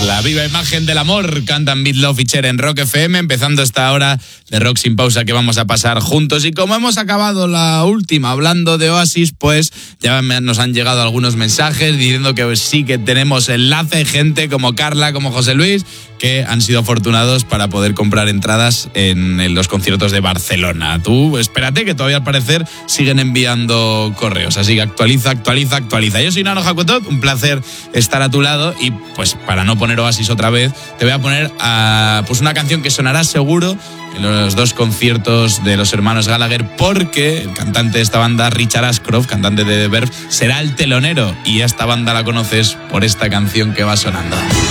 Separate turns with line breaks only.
La viva imagen del amor, cantan Meat Loaf y Cher en Rock FM, empezando esta hora de Rock sin pausa que vamos a pasar juntos. Y como hemos acabado la última hablando de Oasis, pues ya nos han llegado algunos mensajes diciendo que sí que tenemos enlace, gente como Carla, como José Luis, que han sido afortunados para poder comprar entradas en los conciertos de Barcelona. Tú espérate, que todavía al parecer siguen enviando correos, así que actualiza. Yo soy Nano Jacotot, un placer estar a tu lado y pues para no poner Oasis otra vez, te voy a poner pues una canción que sonará seguro en los dos conciertos de los hermanos Gallagher, porque el cantante de esta banda, Richard Ashcroft, cantante de The Verve, será el telonero, y a esta banda la conoces por esta canción que va sonando.